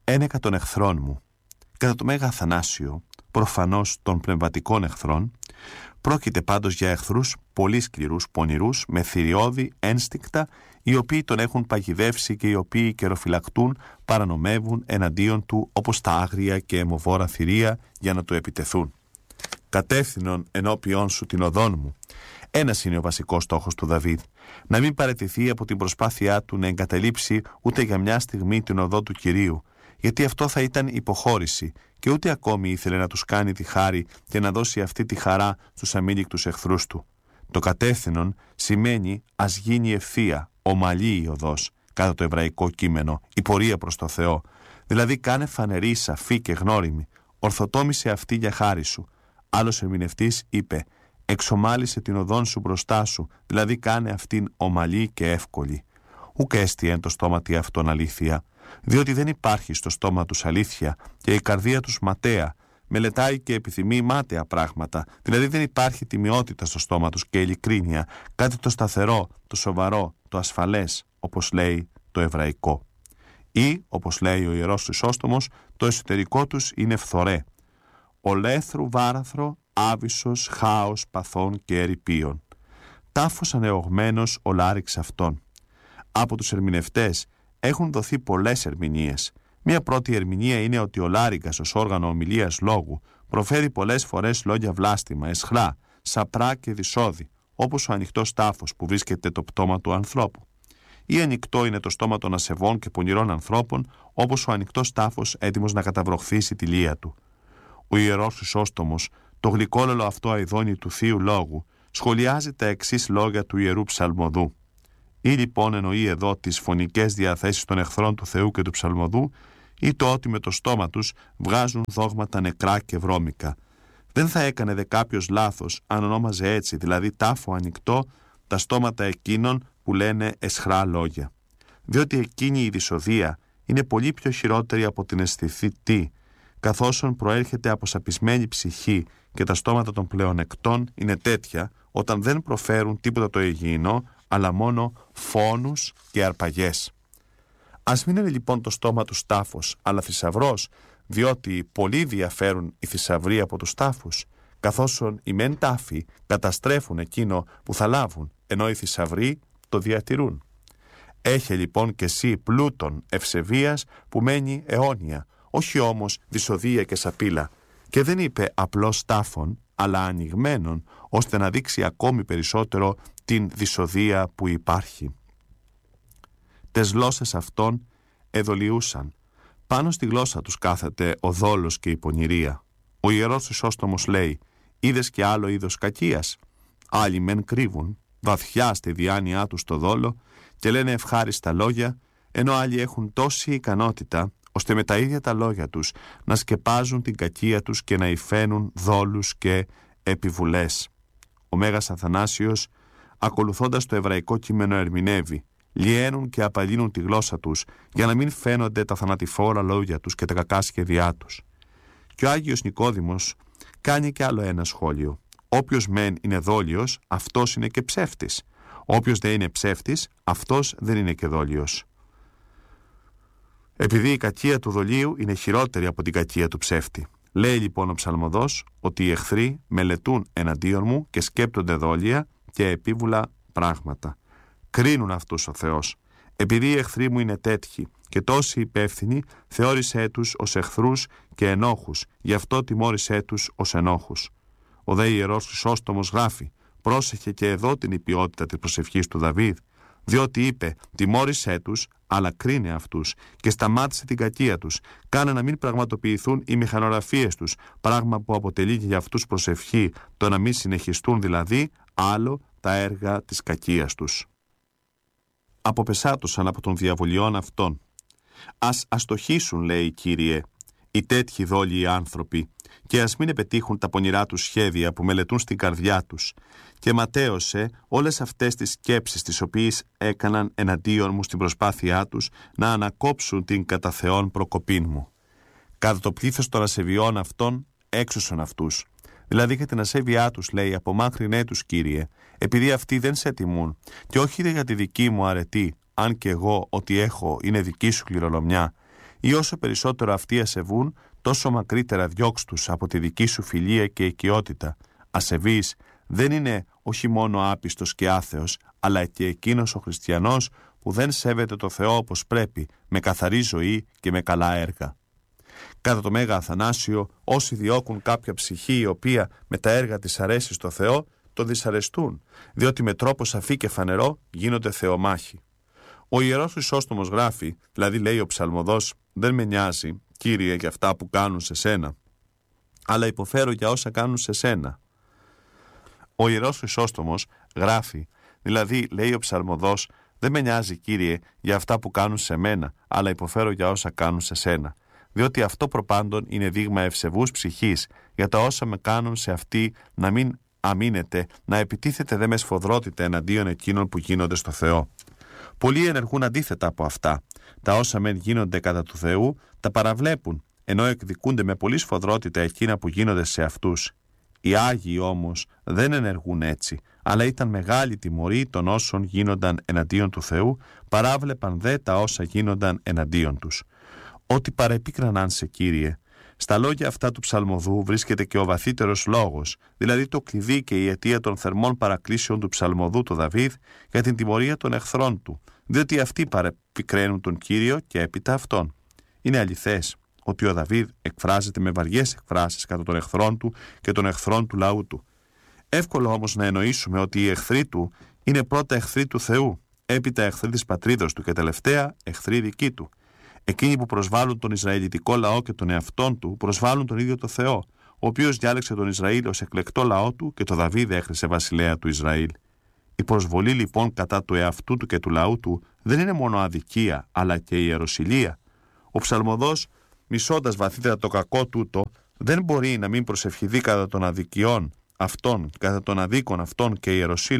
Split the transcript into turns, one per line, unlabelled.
ένεκα των εχθρών μου. Κατά το Μέγα Αθανάσιο, προφανώς των πνευματικών εχθρών, πρόκειται πάντως για εχθρούς πολύ σκληρούς, πονηρούς, με θηριώδη ένστικτα, οι οποίοι τον έχουν παγιδεύσει και οι οποίοι καιροφυλακτούν, παρανομεύουν εναντίον του όπως τα άγρια και αιμοβόρα θηρία για να του επιτεθούν. Κατεύθυνον ενώπιον σου την οδόν μου. Ένας είναι ο βασικός στόχος του Δαβίδ. Να μην παραιτηθεί από την προσπάθειά του να εγκαταλείψει ούτε για μια στιγμή την οδό του Κυρίου, γιατί αυτό θα ήταν υποχώρηση και ούτε ακόμη ήθελε να τους κάνει τη χάρη και να δώσει αυτή τη χαρά στους αμήλικτους εχθρούς του. Το κατεύθυνον σημαίνει ας γίνει ευθεία, ομαλή η οδός, κατά το εβραϊκό κείμενο, η πορεία προς το Θεό. Δηλαδή κάνε φανερή, σαφή και γνώριμη, ορθοτόμησε αυτή για χάρη σου. Άλλος ερμηνευτής είπε, εξομάλισε την οδόν σου μπροστά σου, δηλαδή κάνε αυτήν ομαλή και εύκολη. Ουκ έστι εν το στόματι αυτόν αλήθεια, διότι δεν υπάρχει στο στόμα τους αλήθεια και η καρδία τους ματέα, μελετάει και επιθυμεί μάταια πράγματα, δηλαδή δεν υπάρχει τιμιότητα στο στόμα τους και ειλικρίνεια, κάτι το σταθερό, το σοβαρό, το ασφαλές, όπως λέει το εβραϊκό. Ή, όπως λέει ο Ιερός Χρυσόστομος, το εσωτερικό τους είναι φθορέ. Ολέθρου βάραθρο, άβυσσος, χάος, παθών και ερειπίων. Τάφος ανεωγμένος ο λάριξ αυτών. Από τους ερμηνευτές έχουν δοθεί πολλές ερμηνείες. Μία πρώτη ερμηνεία είναι ότι ο λάριγκας ως όργανο ομιλίας λόγου προφέρει πολλές φορές λόγια βλάστημα, αισχρά, σαπρά και δυσόδη, όπως ο ανοιχτός τάφος που βρίσκεται το πτώμα του ανθρώπου. Ή ανοιχτό είναι το στόμα των ασεβών και πονηρών ανθρώπων, όπως ο ανοιχτός τάφος έτοιμος να καταβροχθήσει τη λία του. Ο Ιερός Χρυσόστομος, το γλυκόλολο αυτό αηδόνι του Θείου Λόγου, σχολιάζει τα εξής λόγια του Ιερού Ψαλμοδού. Ή λοιπόν εννοεί εδώ τις φωνικές διαθέσεις των εχθρών του Θεού και του Ψαλμοδού, ή το ότι με το στόμα τους βγάζουν δόγματα νεκρά και βρώμικα. Δεν θα έκανε δε κάποιος λάθος αν ονόμαζε έτσι, δηλαδή τάφο ανοιχτό, τα στόματα εκείνων που λένε εσχρά λόγια. Διότι εκείνη η δυσοδεία είναι πολύ πιο χειρότερη από την αισθητή, καθώς προέρχεται από σαπισμένη ψυχή και τα στόματα των πλεονεκτών είναι τέτοια όταν δεν προφέρουν τίποτα το υγιεινό, αλλά μόνο φόνους και αρπαγές. Ας μην είναι λοιπόν το στόμα του τάφος, αλλά θησαυρός, διότι πολλοί διαφέρουν οι θησαυροί από τους τάφους, καθώς οι μεν τάφοι καταστρέφουν εκείνο που θα λάβουν, ενώ οι θησαυροί το διατηρούν. Έχε λοιπόν και εσύ πλούτον ευσεβίας που μένει αιώνια, όχι όμως δυσοδεία και σαπίλα, και δεν είπε απλώς τάφων, αλλά ανοιγμένων, ώστε να δείξει ακόμη περισσότερο την δυσοδεία που υπάρχει. Τες γλώσσες αυτών εδολιούσαν. Πάνω στη γλώσσα τους κάθεται ο δόλος και η πονηρία. Ο Ιερός Χρυσόστομος λέει, είδες και άλλο είδος κακίας. Άλλοι μεν κρύβουν βαθιά στη διάνοιά τους το δόλο και λένε ευχάριστα λόγια, ενώ άλλοι έχουν τόση ικανότητα ώστε με τα ίδια τα λόγια τους να σκεπάζουν την κακία τους και να υφαίνουν δόλους και επιβουλές. Ο Μέγας Αθανάσιος, ακολουθώντας το εβραϊκό κείμενο, ερμηνεύει, λιένουν και απαλύνουν τη γλώσσα τους για να μην φαίνονται τα θανατηφόρα λόγια τους και τα κακά σχέδιά τους. Και ο Άγιος Νικόδημος κάνει και άλλο ένα σχόλιο. Όποιος μεν είναι δόλιος, αυτός είναι και ψεύτης. Όποιος δεν είναι ψεύτης, αυτός δεν είναι και δόλιος. Επειδή η κακία του δολίου είναι χειρότερη από την κακία του ψεύτη. Λέει λοιπόν ο Ψαλμοδός ότι οι εχθροί μελετούν εναντίον μου και σκέπτονται δόλια και επίβουλα πράγματα. Κρίνουν αυτούς ο Θεός. Επειδή οι εχθροί μου είναι τέτοιοι και τόσοι υπεύθυνοι, θεώρησέ τους ως εχθρούς και ενόχους, γι' αυτό τιμώρησέ τους ως ενόχους. Ο δε Ιερός Χρυσόστομος γράφει, πρόσεχε και εδώ την υπιότητα της προσευχής του Δαβίδ, διότι είπε, τιμώρησέ τους, αλλά κρίνε αυτούς και σταμάτησε την κακία τους, κάνε να μην πραγματοποιηθούν οι μηχανογραφίες τους, πράγμα που αποτελεί και για αυτούς προσευχή, το να μην συνεχιστούν δηλαδή άλλο τα έργα της κακίας τους. Αποπεσάτωσαν από των διαβολιών αυτών. Ας αστοχήσουν, λέει, Κύριε, οι τέτοιοι δόλιοι άνθρωποι, και ας μην επετύχουν τα πονηρά τους σχέδια που μελετούν στην καρδιά τους. Και ματέωσε όλες αυτές τις σκέψεις τις οποίες έκαναν εναντίον μου στην προσπάθειά τους να ανακόψουν την κατά Θεόν προκοπήν μου. Κατά το πλήθος των ασεβιών αυτών έξωσον αυτούς. Δηλαδή για την ασέβειά τους, λέει, απομάκρυνέ τους, Κύριε, επειδή αυτοί δεν σε τιμούν, και όχι για τη δική μου αρετή, αν και εγώ ό,τι έχω είναι δική σου κληρονομιά. ή όσο περισσότερο αυτοί ασεβούν, τόσο μακρύτερα διώξ' τους από τη δική σου φιλία και οικειότητα. Ασεβής δεν είναι όχι μόνο άπιστος και άθεος, αλλά και εκείνος ο χριστιανός που δεν σέβεται το Θεό όπως πρέπει, με καθαρή ζωή και με καλά έργα. Κατά το Μέγα Αθανάσιο, όσοι διώκουν κάποια ψυχή η οποία με τα έργα της αρέσει στο Θεό, τον δυσαρεστούν, διότι με τρόπο σαφή και φανερό γίνονται θεομάχοι. Ο Ιερός Χρυσόστομος γράφει, δηλαδή λέει ο ψαλμοδός, «Δεν με νοιάζει, Κύριε, για αυτά που κάνουν σε σένα, αλλά υποφέρω για όσα κάνουν σε σένα». Ο Ιερός Χρυσόστομος γράφει, δηλαδή λέει ο ψαλμοδός, «Δεν με νοιάζει, Κύριε, για αυτά που κάνουν σε μένα, αλλά υποφέρω για όσα κάνουν σε σένα». Διότι αυτό προπάντων είναι δείγμα ευσεβούς ψυχής, για τα όσα με κάνουν σε αυτή να μην αμήνεται, να επιτίθεται δε με σφοδρότητα εναντίον εκείνων που γίνονται στο Θεό. Πολλοί ενεργούν αντίθετα από αυτά. Τα όσα μεν γίνονται κατά του Θεού, τα παραβλέπουν, ενώ εκδικούνται με πολλή σφοδρότητα εκείνα που γίνονται σε αυτούς. Οι Άγιοι όμως δεν ενεργούν έτσι, αλλά ήταν μεγάλη τιμωρή των όσων γίνονταν εναντίον του Θεού, παράβλεπαν δε τα όσα γίνονταν εναντίον τους. Ότι παρεπίκραναν σε, Κύριε. Στα λόγια αυτά του ψαλμοδού βρίσκεται και ο βαθύτερος λόγος, δηλαδή το κλειδί και η αιτία των θερμών παρακλήσεων του ψαλμοδού του Δαβίδ για την τιμωρία των εχθρών του, διότι αυτοί παρεπικραίνουν τον Κύριο και έπειτα αυτόν. Είναι αληθές ότι ο Δαβίδ εκφράζεται με βαριές εκφράσεις κατά των εχθρών του και των εχθρών του λαού του. Εύκολο όμως να εννοήσουμε ότι οι εχθροί του είναι πρώτα εχθροί του Θεού, έπειτα εχθροί της πατρίδος του και τελευταία εχθροί δικοί του. Εκείνοι που προσβάλλουν τον Ισραηλιτικό λαό και τον εαυτόν του, προσβάλλουν τον ίδιο το Θεό, ο οποίος διάλεξε τον Ισραήλ ως εκλεκτό λαό του και το Δαβίδ έχρισε βασιλέα του Ισραήλ. Η προσβολή λοιπόν κατά του εαυτού του και του λαού του δεν είναι μόνο αδικία, αλλά και ιεροσυλία. Ο ψαλμοδός, μισώντας βαθύτερα το κακό τούτο, δεν μπορεί να μην προσευχηθεί κατά των αδικιών αυτών, κατά των αδίκων αυτών και ιεροσύλλων.